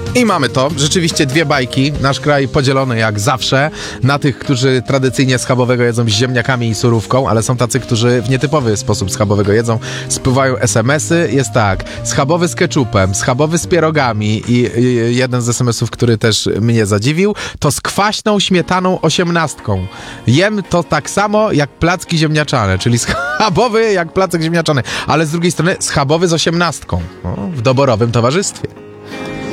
I mamy to. Rzeczywiście dwie bajki. Nasz kraj podzielony jak zawsze na tych, którzy tradycyjnie schabowego jedzą z ziemniakami i surówką, ale są tacy, którzy w nietypowy sposób schabowego jedzą. Spływają SMS-y. Jest tak. Schabowy z keczupem, schabowy z pierogami i jeden z SMS-ów, który też mnie zadziwił, to z kwaśną śmietaną 18. Jem to tak samo jak placki ziemniaczane, czyli schabowy jak placek ziemniaczany, ale z drugiej strony schabowy z 18. W doborowym towarzystwie.